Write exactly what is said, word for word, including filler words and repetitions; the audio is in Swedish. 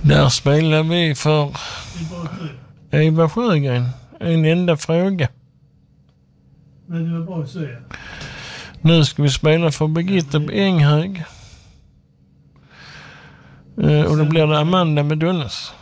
Där spelar vi för Eva Sjögren. En enda fråga. Men det var bra att säga. Nu ska vi spela för Birgitta Enghög. Och då blir det Amanda med Dunnes.